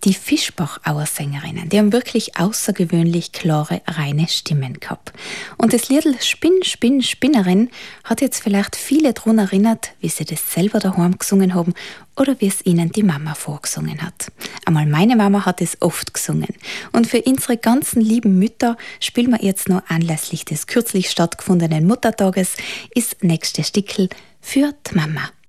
Die Fischbach-Auersängerinnen, die haben wirklich außergewöhnlich klare, reine Stimmen gehabt. Und das Liedl Spinn, Spinn, Spinnerin hat jetzt vielleicht viele daran erinnert, wie sie das selber daheim gesungen haben oder wie es ihnen die Mama vorgesungen hat. Einmal meine Mama hat es oft gesungen. Und für unsere ganzen lieben Mütter spielen wir jetzt noch anlässlich des kürzlich stattgefundenen Muttertages das nächste Stickel für die Mama.